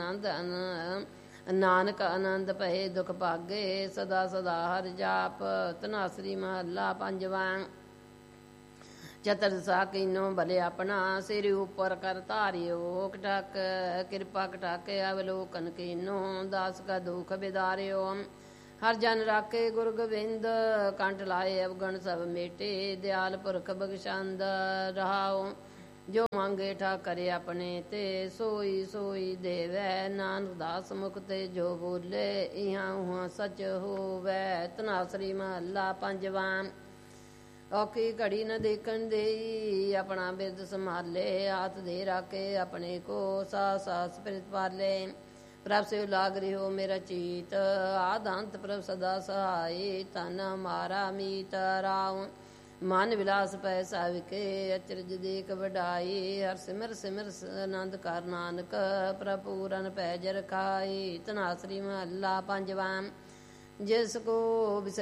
ਨਾਨਕ ਆਨੰਦ ਭਏ ਦੁਖ ਭਾਗੇ। ਸਦਾ ਸਦਾ ਹਰ ਜਾਪ। ਧਨਾਸਰੀ ਮਹੱਲਾ ਪੰਜਵਾਂ। ਚਤਰ ਸਾ ਕੀਨੋ ਭਲੇ ਆਪਣਾ ਸਿਰ ਉਪਰ ਕਰ ਧਾਰਿਓ। ਕਟਕ ਕਿਰਪਾ ਕਟਾਕੇ ਅਵਲੋਕਨ ਕੀਨੋ ਦਾਸ ਕਾ ਦੁਖ ਬਿਦਾਰਿਓ। ਹਰ ਜਨ ਰਾਖੇ ਗੁਰ ਗੋਬਿੰਦ ਕੰਠ ਲਾਏ ਅਵਗਣ ਸਭ ਮੇਟੇ। ਦਿਆਲ ਪੁਰਖ ਬਖਸ਼ੰਦ ਰਹਾਓ ਜੋ ਮੰਗੇ ਠਾਕਰ ਆਪਣੇ ਤੇ। ਸੋਈ ਸੋਈ ਦੇਵੈ ਨਾਨਕ ਦਾਸ ਮੁਖ ਤੇ ਜੋ ਬੋਲੇ ਇਹਾਂ ਉਹਾਂ ਸਚ ਹੋਵੈ। ਧਨਾਸਰੀ ਮਹੱਲਾ ਪੰਜਵਾਂ। ਔਖੀ ਘੜੀ ਨ ਦੇਖਣ ਦੇਈ ਆਪਣਾ ਬਿਰਦ ਸੰਭਾਲੇ। ਹਾਥ ਦੇ ਰਾਖੇ ਆਪਣੇ ਕੋ ਸਾਸ ਸਾਸ ਪ੍ਰਿਤ ਪਾਲੇ। ਪ੍ਰਭ ਸਿਉ ਲਾਗ ਰਿਹੋ ਮੇਰਾ ਚੀਤ ਆਦ ਅੰਤ ਪ੍ਰਭ ਸਦਾ ਸਹਾਈ। ਤਨ ਮਾਰਾ ਮੀਤ ਰਾਉ ਮਨ ਵਿਲਾਸ ਪੈ ਸਾਵਿਕੇ। ਅਚਰਜ ਦੇਖ ਵਡਾਈ ਹਰ ਸਿਮਰ ਸਿਮਰ ਆਨੰਦ ਕਰ ਨਾਨਕ। ਪ੍ਰਭ ਪੂਰਨ ਪੈ ਜਰ ਖਾਈ। ਧਨਾਸਰੀ ਮਹੱਲਾ ਪੰਜਵਾਂ। ਜਿਸ ਕੋ